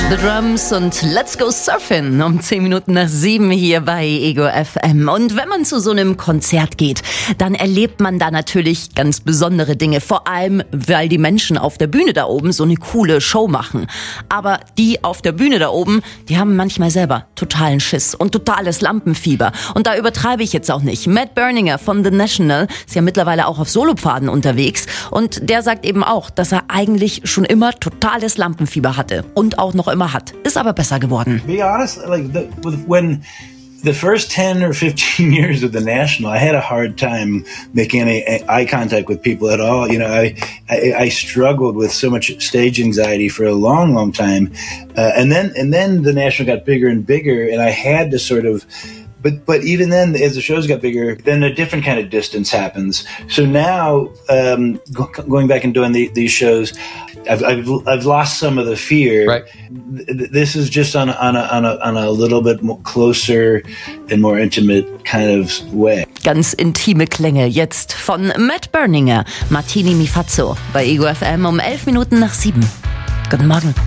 The Drums und Let's Go Surfing um 10 Minuten nach 7 hier bei Ego FM. Und wenn man zu so einem Konzert geht, dann erlebt man da natürlich ganz besondere Dinge. Vor allem, weil die Menschen auf der Bühne da oben so eine coole Show machen. Aber die auf der Bühne da oben, die haben manchmal selber totalen Schiss und totales Lampenfieber. Und da übertreibe ich jetzt auch nicht. Matt Berninger von The National ist ja mittlerweile auch auf Solopfaden unterwegs. Und der sagt eben auch, dass er eigentlich schon immer totales Lampenfieber hatte. Und auch noch immer hat. Ist aber besser geworden. Be honest, when the first 10 or 15 years of the National, I had a hard time making any eye contact with people at all. You know, I struggled with so much stage anxiety for a long, long time. And then the National got bigger and bigger, and I had to sort of. But even then, as the shows got bigger, then a different kind of distance happens. So now, going back and doing these shows, I've lost some of the fear. Right. This is just on a little bit more closer and more intimate kind of way. Ganz intime Klänge jetzt von Matt Berninger, Martini Mi Fazzo bei Ego FM um 11 Minuten nach 7. Guten Morgen.